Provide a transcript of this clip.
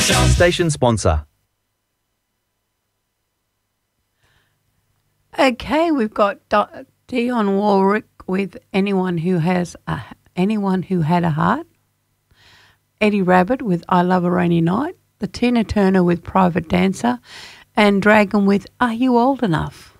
Station sponsor. Okay, we've got Dionne Warwick with Anyone Who Had a Heart, Eddie Rabbitt with I Love a Rainy Night, the Tina Turner with Private Dancer, and Dragon with Are You Old Enough?